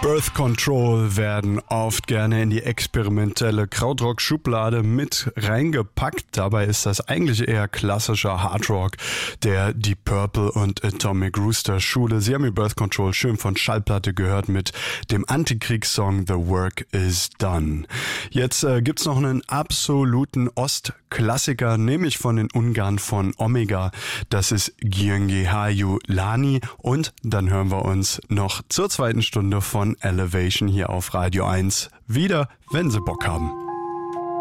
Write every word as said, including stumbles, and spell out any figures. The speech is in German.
Birth Control werden oft gerne in die experimentelle Krautrock-Schublade mit reingepackt. Dabei ist das eigentlich eher klassischer Hardrock der Deep Purple und Atomic Rooster Schule. Sie haben ihr Birth Control schön von Schallplatte gehört mit dem Antikriegssong The Work Is Done. Jetzt äh, gibt's noch einen absoluten Ostklassiker, nämlich von den Ungarn von Omega. Das ist Gyöngy Hajó Lány und dann hören wir uns noch zur zweiten Stunde von Elevation hier auf Radio eins wieder, wenn Sie Bock haben.